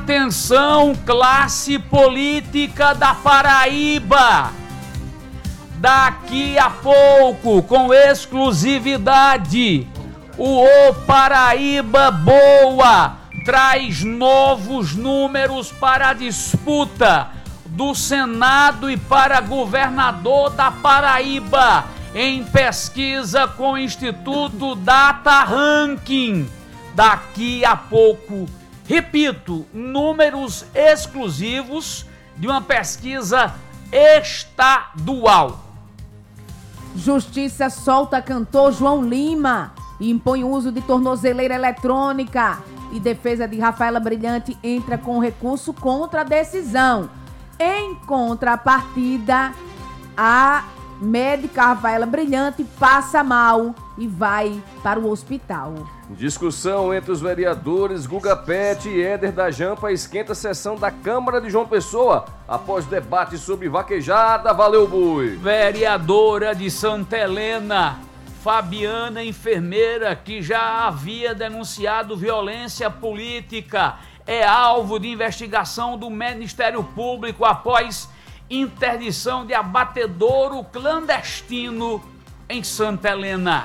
Atenção, classe política da Paraíba! Daqui a pouco, com exclusividade, o Paraíba Boa traz novos números para a disputa do Senado e para governador da Paraíba, em pesquisa com o Instituto Data Ranking. Daqui a pouco, repito, números exclusivos de uma pesquisa estadual. Justiça solta cantor João Lima e impõe o uso de tornozeleira eletrônica. E defesa de Rafaela Brilhante entra com recurso contra a decisão. Em contrapartida, a médica Rafaela Brilhante passa mal e vai para o hospital. Discussão entre os vereadores Guga Pet e Éder da Jampa esquenta a sessão da Câmara de João Pessoa após debate sobre vaquejada. Valeu, boi! Vereadora de Santa Helena, Fabiana, enfermeira, que já havia denunciado violência política, é alvo de investigação do Ministério Público após interdição de abatedouro clandestino em Santa Helena.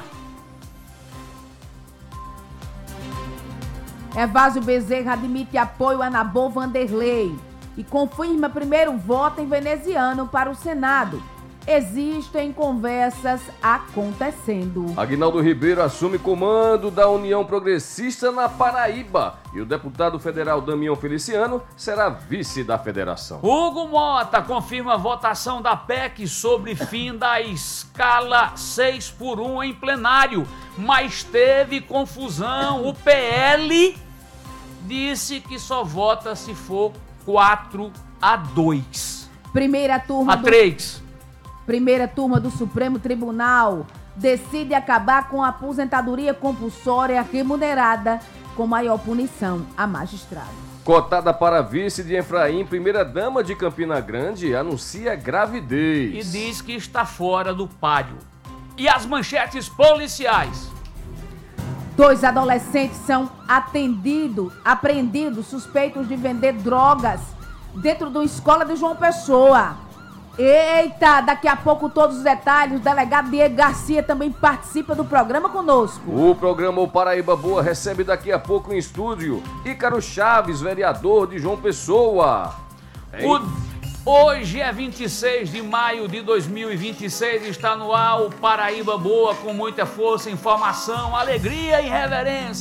Evásio Bezerra admite apoio a Nabor Vanderlei e confirma primeiro voto em veneziano para o Senado. Existem conversas acontecendo. Aguinaldo Ribeiro assume comando da União Progressista na Paraíba e o deputado federal Damião Feliciano será vice da federação. Hugo Mota confirma a votação da PEC sobre fim da escala 6x1 em plenário, mas teve confusão. O PL disse que só vota se for 4-2. Primeira turma do Supremo Tribunal decide acabar com a aposentadoria compulsória remunerada com maior punição a magistrados. Cotada para vice de Efraim, primeira-dama de Campina Grande, anuncia gravidez. E diz que está fora do páreo. E as manchetes policiais. 2 adolescentes são apreendidos suspeitos de vender drogas dentro de uma escola de João Pessoa. Eita, daqui a pouco todos os detalhes. O delegado Diego Garcia também participa do programa conosco. O programa O Paraíba Boa recebe daqui a pouco em estúdio Ícaro Chaves, vereador de João Pessoa. Hoje é 26 de maio de 2026, está no ar o Paraíba Boa com muita força, informação, alegria e reverência.